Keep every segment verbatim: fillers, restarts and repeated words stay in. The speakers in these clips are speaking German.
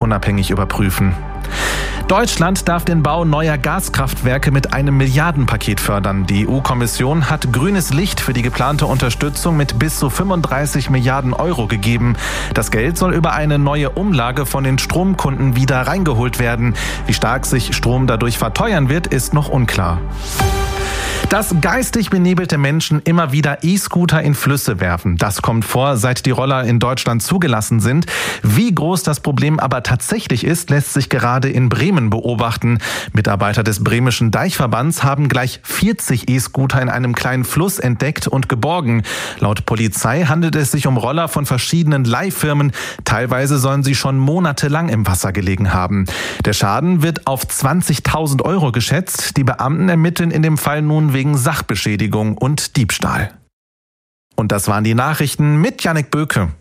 unabhängig überprüfen. Deutschland darf den Bau neuer Gaskraftwerke mit einem Milliardenpaket fördern. Die E U-Kommission hat grünes Licht für die geplante Unterstützung mit bis zu fünfunddreißig Milliarden Euro gegeben. Das Geld soll über eine neue Umlage von den Stromkunden wieder reingeholt werden. Wie stark sich Strom dadurch verteuern wird, ist noch unklar. Dass geistig benebelte Menschen immer wieder E-Scooter in Flüsse werfen. Das kommt vor, seit die Roller in Deutschland zugelassen sind. Wie groß das Problem aber tatsächlich ist, lässt sich gerade in Bremen beobachten. Mitarbeiter des Bremischen Deichverbands haben gleich vierzig E-Scooter in einem kleinen Fluss entdeckt und geborgen. Laut Polizei handelt es sich um Roller von verschiedenen Leihfirmen. Teilweise sollen sie schon monatelang im Wasser gelegen haben. Der Schaden wird auf zwanzigtausend Euro geschätzt. Die Beamten ermitteln in dem Fall nun wegen Sachbeschädigung und Diebstahl. Und das waren die Nachrichten mit Jannik Böke.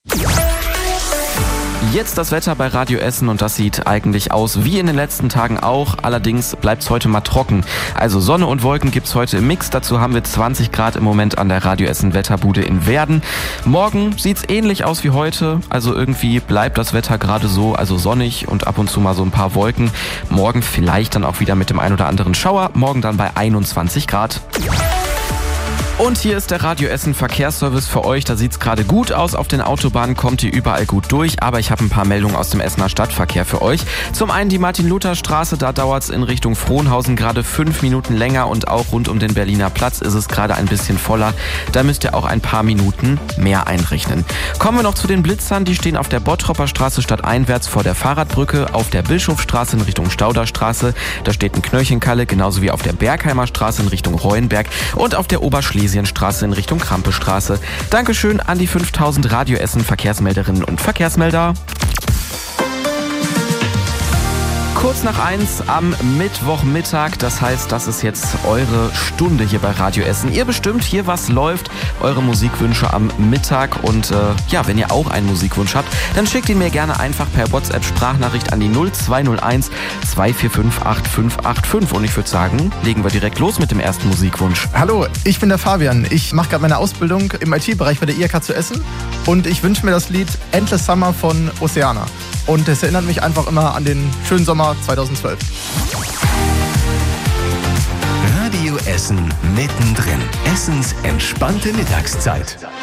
Jetzt das Wetter bei Radio Essen und das sieht eigentlich aus wie in den letzten Tagen auch. Allerdings bleibt es heute mal trocken. Also Sonne und Wolken gibt es heute im Mix. Dazu haben wir zwanzig Grad im Moment an der Radio Essen Wetterbude in Werden. Morgen sieht es ähnlich aus wie heute. Also irgendwie bleibt das Wetter gerade so, also sonnig und ab und zu mal so ein paar Wolken. Morgen vielleicht dann auch wieder mit dem ein oder anderen Schauer. Morgen dann bei einundzwanzig Grad. Und hier ist der Radio Essen Verkehrsservice für euch. Da sieht's gerade gut aus. Auf den Autobahnen kommt ihr überall gut durch. Aber ich habe ein paar Meldungen aus dem Essener Stadtverkehr für euch. Zum einen die Martin-Luther-Straße. Da dauert's in Richtung Frohnhausen gerade fünf Minuten länger. Und auch rund um den Berliner Platz ist es gerade ein bisschen voller. Da müsst ihr auch ein paar Minuten mehr einrechnen. Kommen wir noch zu den Blitzern. Die stehen auf der Bottropper Straße stadteinwärts vor der Fahrradbrücke. Auf der Bischofstraße in Richtung Stauderstraße. Da steht ein Knöllchenkalle. Genauso wie auf der Bergheimer Straße in Richtung Reuenberg. Und auf der Oberschlesien Straße in Richtung Krampestraße. Dankeschön an die fünftausend Radio Essen Verkehrsmelderinnen und Verkehrsmelder. Kurz nach eins am Mittwochmittag, das heißt, das ist jetzt eure Stunde hier bei Radio Essen. Ihr bestimmt hier, was läuft, eure Musikwünsche am Mittag und äh, ja, wenn ihr auch einen Musikwunsch habt, dann schickt ihn mir gerne einfach per WhatsApp-Sprachnachricht an die null zwei null eins zwei vier fünf acht fünf acht fünf und ich würde sagen, legen wir direkt los mit dem ersten Musikwunsch. Hallo, ich bin der Fabian. Ich mache gerade meine Ausbildung im I T-Bereich bei der I H K zu Essen und ich wünsche mir das Lied Endless Summer von Oceana. Und es erinnert mich einfach immer an den schönen Sommer zweitausendzwölf. Radio Essen mittendrin. Essens entspannte Mittagszeit.